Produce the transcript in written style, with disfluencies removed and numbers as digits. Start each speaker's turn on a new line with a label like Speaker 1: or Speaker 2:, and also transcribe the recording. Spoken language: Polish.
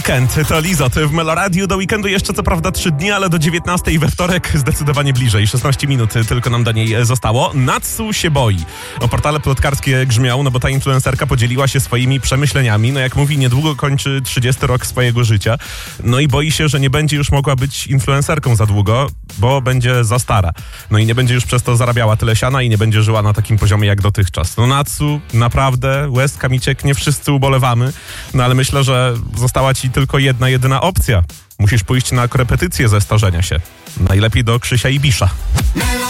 Speaker 1: Weekend to Lizot w Meloradiu. Do weekendu jeszcze co prawda 3 dni, ale do 19 we wtorek zdecydowanie bliżej. 16 minut tylko nam do niej zostało. Natsu się boi. Portale plotkarskie grzmią, no bo ta influencerka podzieliła się swoimi przemyśleniami. No jak mówi, niedługo kończy 30 rok swojego życia. No i boi się, że nie będzie już mogła być influencerką za długo, bo będzie za stara. No i nie będzie już przez to zarabiała tyle siana i nie będzie żyła na takim poziomie jak dotychczas. No Natsu, naprawdę, łezka mi cieknie, wszyscy ubolewamy. No ale myślę, że została ci tylko jedyna opcja. Musisz pójść na korepetycję ze starzenia się. Najlepiej do Krzysia Ibisza.